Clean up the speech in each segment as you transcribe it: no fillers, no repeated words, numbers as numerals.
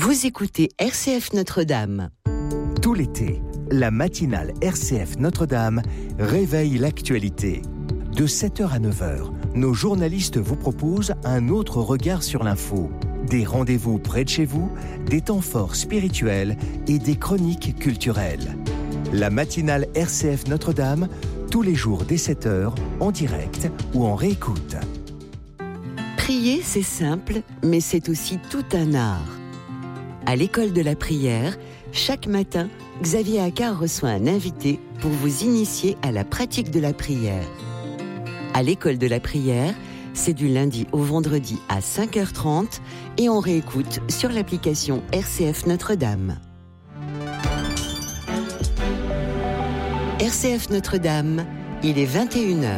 Vous écoutez RCF Notre-Dame. Tout l'été, la matinale RCF Notre-Dame réveille l'actualité. De 7h à 9h, nos journalistes vous proposent un autre regard sur l'info. Des rendez-vous près de chez vous, des temps forts spirituels et des chroniques culturelles. La matinale RCF Notre-Dame, tous les jours dès 7h, en direct ou en réécoute. Prier, c'est simple, mais c'est aussi tout un art. À l'école de la prière, chaque matin, Xavier Accard reçoit un invité pour vous initier à la pratique de la prière. À l'école de la prière, c'est du lundi au vendredi à 5h30 et on réécoute sur l'application RCF Notre-Dame. RCF Notre-Dame, il est 21h.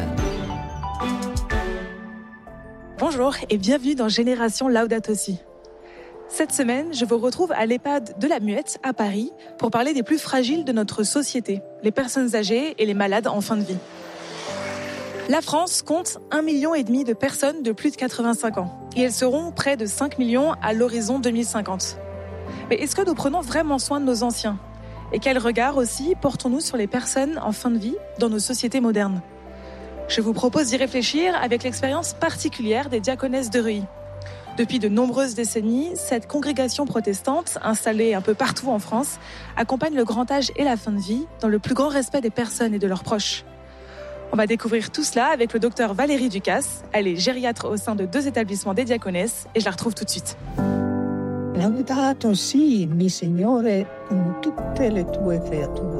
Bonjour et bienvenue dans Génération Laudato Si. Cette semaine, je vous retrouve à l'EHPAD de la Muette à Paris pour parler des plus fragiles de notre société, les personnes âgées et les malades en fin de vie. La France compte 1,5 million de personnes de plus de 85 ans et elles seront près de 5 millions à l'horizon 2050. Mais est-ce que nous prenons vraiment soin de nos anciens ? Et quel regard aussi portons-nous sur les personnes en fin de vie dans nos sociétés modernes ? Je vous propose d'y réfléchir avec l'expérience particulière des diaconesses de Reuilly. Depuis de nombreuses décennies, cette congrégation protestante, installée un peu partout en France, accompagne le grand âge et la fin de vie dans le plus grand respect des personnes et de leurs proches. On va découvrir tout cela avec le docteur Valérie Ducasse. Elle est gériatre au sein de 2 établissements des diaconesses et je la retrouve tout de suite. Laudato si, mi Signore, con tutte le tue creature.